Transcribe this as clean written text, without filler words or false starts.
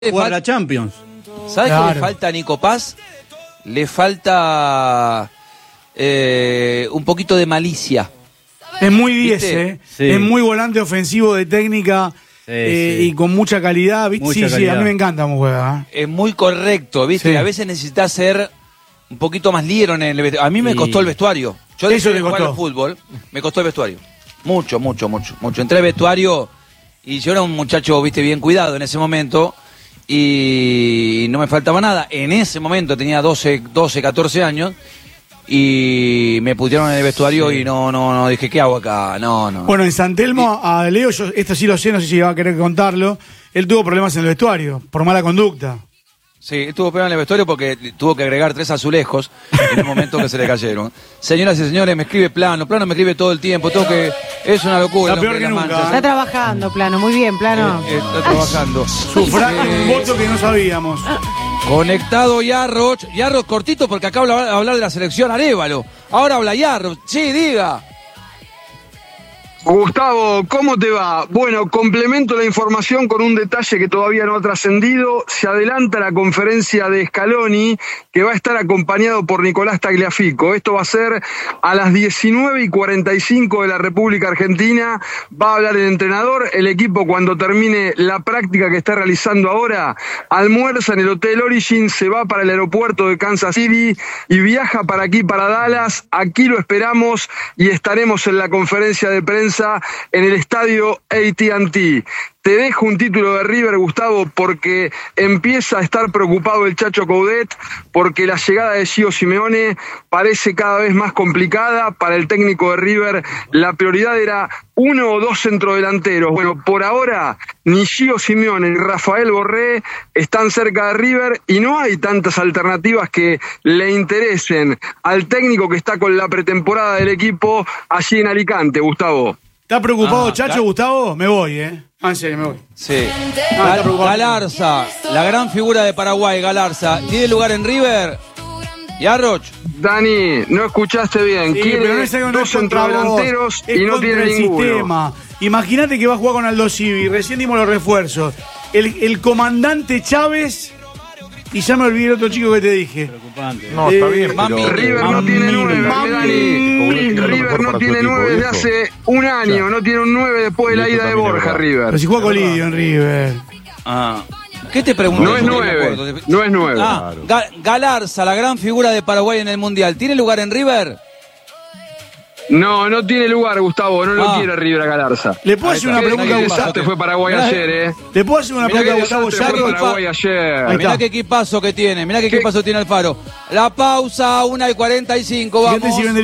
jugar la Champions. ¿Sabes qué le falta a Nico Paz? Le falta un poquito de malicia. Es muy 10, Sí. Es muy volante ofensivo de técnica y con mucha calidad, ¿viste? Mucha calidad. A mí me encanta cómo juega. Es muy correcto, ¿viste? Sí. A veces necesitas ser un poquito más líder en el vestuario. A mí me costó el vestuario. Yo Eso dejé te de jugar costó. al fútbol, me costó el vestuario. Mucho. Entré al vestuario y yo era un muchacho, ¿viste? Bien cuidado en ese momento y no me faltaba nada. En ese momento tenía 12, 14 años y me pusieron en el vestuario y no dije, ¿qué hago acá? No. Bueno, en San Telmo, a Leo, yo esto sí lo sé, no sé si va a querer contarlo, él tuvo problemas en el vestuario, por mala conducta. Sí, tuvo problemas en el vestuario porque tuvo que agregar 3 azulejos en un momento que se le cayeron. Señoras y señores, me escribe Plano me escribe todo el tiempo, es una locura. Está peor que nunca. Está trabajando, Plano, muy bien, Plano. Está trabajando. Sufragio un voto que no sabíamos. Conectado Yarroch cortito porque acá va a hablar de la selección Arévalo. Ahora habla Yarroch, sí, diga. Gustavo, ¿cómo te va? Bueno, complemento la información con un detalle que todavía no ha trascendido. Se adelanta la conferencia de Scaloni, que va a estar acompañado por Nicolás Tagliafico. Esto va a ser a las 19:45 de la República Argentina. Va a hablar el entrenador. El equipo, cuando termine la práctica que está realizando ahora, almuerza en el Hotel Origin, se va para el aeropuerto de Kansas City y viaja para aquí, para Dallas. Aquí lo esperamos y estaremos en la conferencia de prensa en el estadio AT&T. Te dejo un título de River, Gustavo, porque empieza a estar preocupado el Chacho Coudet, porque la llegada de Gio Simeone parece cada vez más complicada. Para el técnico de River, la prioridad era 1 o 2 centrodelanteros. Bueno, por ahora, ni Gio Simeone ni Rafael Borré están cerca de River y no hay tantas alternativas que le interesen al técnico que está con la pretemporada del equipo allí en Alicante, Gustavo. ¿Está preocupado, Chacho, Gustavo? Me voy, en serio, me voy. Sí. Galarza, la gran figura de Paraguay, Galarza. ¿Tiene lugar en River? Yarroch. Dani, no escuchaste bien. Sí, Quiere pero no es algo, no 2 es contra vos, centrodelanteros es y no contra tiene el ninguno. sistema. Imagínate que va a jugar con Aldo Civi, recién dimos los refuerzos. El comandante Chávez, y ya me olvidé el otro chico que te dije. Preocupante. No, está bien, Mami. pero... River no tiene 9, Dani. River no tiene 9 desde hace un año, no tiene un 9 después de la ida de Borja, River. Pero si juega Colidio en River. ¿Qué te pregunto? No es 9, no es 9. Galarza, la gran figura de Paraguay en el Mundial. ¿Tiene lugar en River? No tiene lugar, Gustavo, no lo quiere River a Galarza. ¿Le puedo hacer una pregunta a Qué Gustavo? desastre fue Paraguay ayer, ¿Le puedo hacer una Mirá pregunta a qué Gustavo desastre fue Yarro? Paraguay ayer. Ahí Mirá está. qué equipazo que tiene, mirá qué equipazo tiene Alfaro. La pausa, 1:45, Fíjate vamos. si vende